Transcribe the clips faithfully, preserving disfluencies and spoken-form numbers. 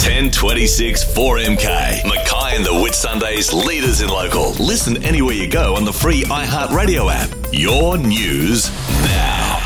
ten twenty-six four M K. Mackay and the Whitsundays, leaders in local. Listen anywhere you go on the free iHeartRadio app. Your news now.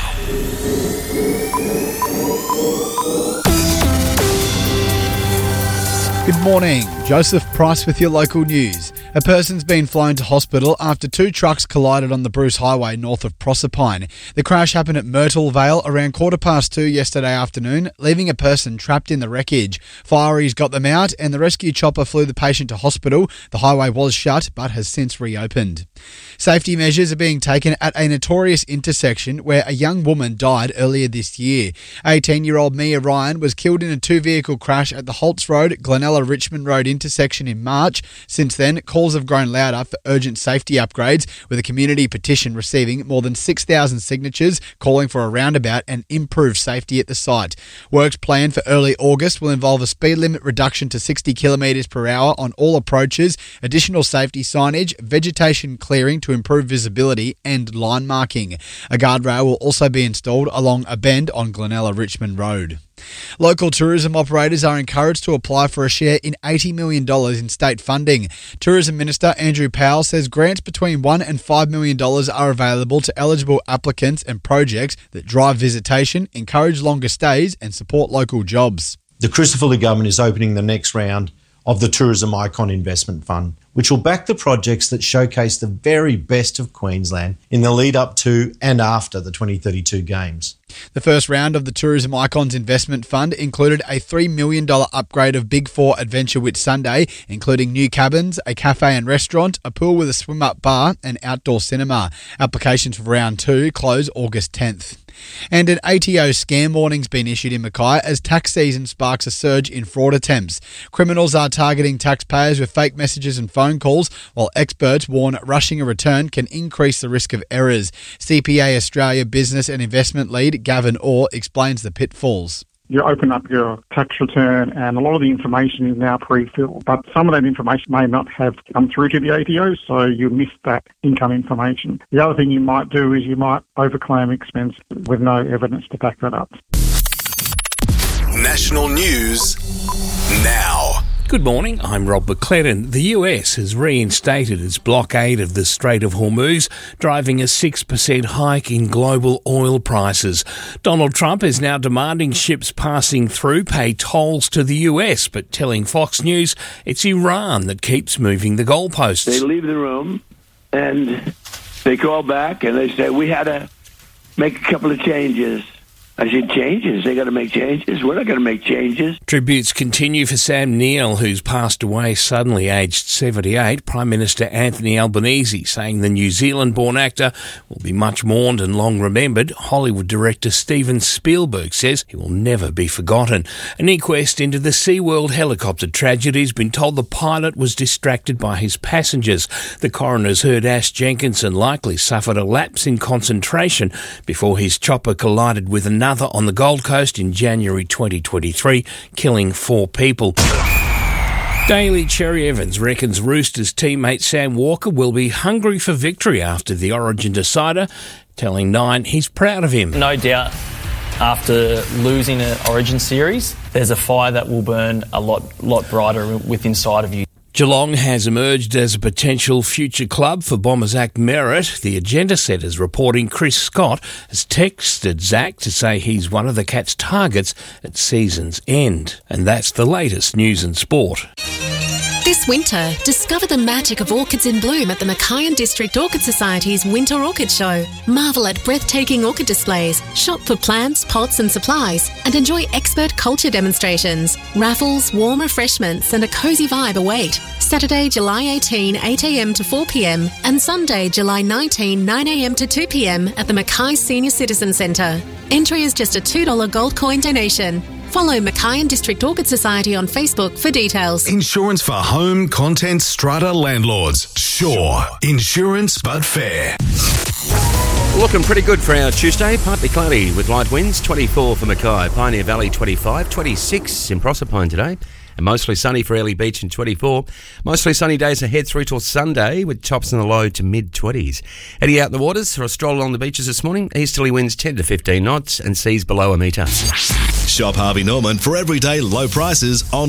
Good morning. Joseph Price with your local news. A person's been flown to hospital after two trucks collided on the Bruce Highway north of Proserpine. The crash happened at Myrtle Vale around quarter past two yesterday afternoon, leaving a person trapped in the wreckage. Fireys got them out and the rescue chopper flew the patient to hospital. The highway was shut but has since reopened. Safety measures are being taken at a notorious intersection where a young woman died earlier this year. eighteen-year-old Mia Ryan was killed in a two-vehicle crash at the Holtz Road, Glenella Richmond Road intersection in March. Since then, calls have grown louder for urgent safety upgrades, with a community petition receiving more than six thousand signatures calling for a roundabout and improved safety at the site. Works planned for early August will involve a speed limit reduction to sixty kilometres per hour on all approaches, additional safety signage, vegetation clearing to improve visibility and line marking. A guardrail will also be installed along a bend on Glenella Richmond Road. Local tourism operators are encouraged to apply for a share in eighty million dollars in state funding. Tourism Minister Andrew Powell says grants between one and five million dollars are available to eligible applicants and projects that drive visitation, encourage longer stays and support local jobs. The Crisafulli government is opening the next round of the Tourism Icon Investment Fund, which will back the projects that showcase the very best of Queensland in the lead up to and after the twenty thirty-two Games. The first round of the Tourism Icons Investment Fund included a three million dollars upgrade of Big Four Adventure Whitsunday, including new cabins, a cafe and restaurant, a pool with a swim-up bar and outdoor cinema. Applications for round two close August tenth. And an A T O scam warning's been issued in Mackay as tax season sparks a surge in fraud attempts. Criminals are targeting taxpayers with fake messages and phone calls, while experts warn rushing a return can increase the risk of errors. C P A Australia Business and Investment Lead Gavin Orr explains the pitfalls. You open up your tax return and a lot of the information is now pre-filled, but some of that information may not have come through to the A T O, so you miss that income information. The other thing you might do is you might overclaim expense with no evidence to back that up. National news now. Good morning, I'm Rob McLennan. The U S has reinstated its blockade of the Strait of Hormuz, driving a six percent hike in global oil prices. Donald Trump is now demanding ships passing through pay tolls to the U S, but telling Fox News it's Iran that keeps moving the goalposts. They leave the room and they call back and they say, we had to make a couple of changes. I said, changes? They got to make changes? We're not going to make changes. Tributes continue for Sam Neill, who's passed away suddenly, aged seventy-eight. Prime Minister Anthony Albanese saying the New Zealand-born actor will be much mourned and long remembered. Hollywood director Steven Spielberg says he will never be forgotten. An inquest into the SeaWorld helicopter tragedy has been told the pilot was distracted by his passengers. The coroner's heard Ash Jenkinson likely suffered a lapse in concentration before his chopper collided with another on the Gold Coast in January twenty twenty-three, killing four people. Daily Cherry Evans reckons Roosters teammate Sam Walker will be hungry for victory after the Origin decider, telling Nine he's proud of him. No doubt after losing an Origin series, there's a fire that will burn a lot, lot brighter with inside of you. Geelong has emerged as a potential future club for bomber Zach Merritt. The Agenda Setter's reporting Chris Scott has texted Zach to say he's one of the Cats' targets at season's end. And that's the latest news and sport. This winter, discover the magic of orchids in bloom at the Mackay and District Orchid Society's Winter Orchid Show. Marvel at breathtaking orchid displays, shop for plants, pots and supplies, and enjoy expert culture demonstrations, raffles, warm refreshments and a cosy vibe await. Saturday, July eighteenth, eight a.m. to four p.m. and Sunday, July nineteenth, nine a.m. to two p.m. at the Mackay Senior Citizen Centre. Entry is just a two dollars gold coin donation. Follow Mackay and District Orchid Society on Facebook for details. Insurance for home, content, strata landlords. Sure. Insurance but fair. Looking pretty good for our Tuesday. Partly cloudy with light winds. twenty-four for Mackay. Pioneer Valley twenty-five. twenty-six in Proserpine today. And mostly sunny for Airlie Beach in twenty-four. Mostly sunny days ahead through till Sunday with tops in the low to mid-twenties. Heading out in the waters for a stroll along the beaches this morning. Easterly winds ten to fifteen knots and seas below a metre. Shop Harvey Norman for everyday low prices on